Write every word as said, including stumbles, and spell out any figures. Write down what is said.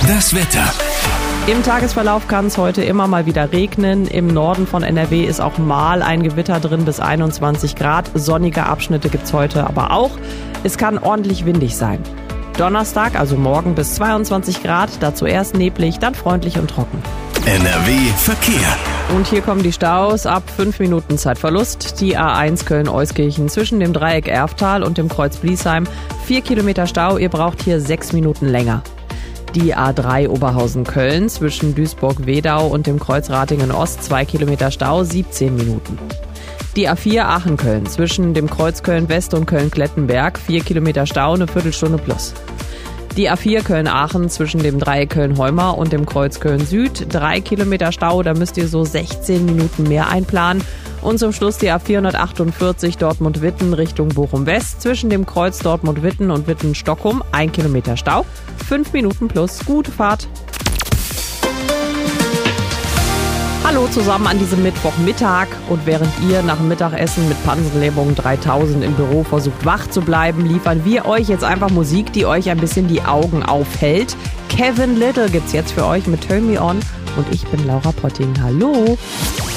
Das Wetter. Im Tagesverlauf kann es heute immer mal wieder regnen. Im Norden von N R W ist auch mal ein Gewitter drin bis einundzwanzig Grad. Sonnige Abschnitte gibt's heute aber auch. Es kann ordentlich windig sein. Donnerstag, also morgen bis zweiundzwanzig Grad, dazu erst neblig, dann freundlich und trocken. N R W Verkehr. Und hier kommen die Staus ab fünf Minuten Zeitverlust. Die A eins Köln-Euskirchen zwischen dem Dreieck Erftal und dem Kreuz Bliesheim. Vier Kilometer Stau, ihr braucht hier sechs Minuten länger. Die A drei Oberhausen-Köln zwischen Duisburg-Wedau und dem Kreuz Ratingen-Ost. Zwei Kilometer Stau, siebzehn Minuten. Die A vier Aachen-Köln zwischen dem Kreuz Köln-West und Köln-Klettenberg. Vier Kilometer Stau, eine Viertelstunde plus. Die A vier Köln-Aachen zwischen dem Dreieck Köln-Heumar und dem Kreuz Köln-Süd. Drei Kilometer Stau, da müsst ihr so sechzehn Minuten mehr einplanen. Und zum Schluss die A vierhundertachtundvierzig Dortmund-Witten Richtung Bochum-West zwischen dem Kreuz Dortmund-Witten und Witten-Stockholm. Ein Kilometer Stau, fünf Minuten plus. Gute Fahrt. Hallo zusammen an diesem Mittwochmittag, und während ihr nach dem Mittagessen mit Pansenlähmung dreitausend im Büro versucht wach zu bleiben, liefern wir euch jetzt einfach Musik, die euch ein bisschen die Augen aufhält. Kevin Little gibt's jetzt für euch mit Turn Me On, und ich bin Laura Potting. Hallo!